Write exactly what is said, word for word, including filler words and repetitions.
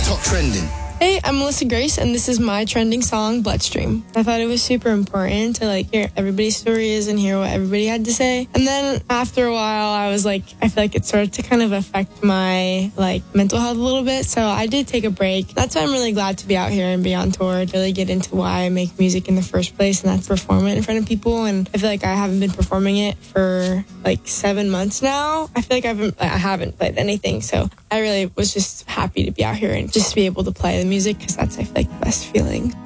Top Trending. Hey, I'm Melissa Grace, and this is my trending song, Bloodstream. I thought it was super important to, like, hear everybody's stories and hear what everybody had to say. And then after a while, I was like, I feel like it started to kind of affect my, like, mental health a little bit. So I did take a break. That's why I'm really glad to be out here and be on tour, to really get into why I make music in the first place, and that's perform it in front of people. And I feel like I haven't been performing it for, like, seven months now. I feel like I haven't, I haven't played anything. So I really was just happy to be out here and just be able to play the music, because that's, I feel like, the best feeling.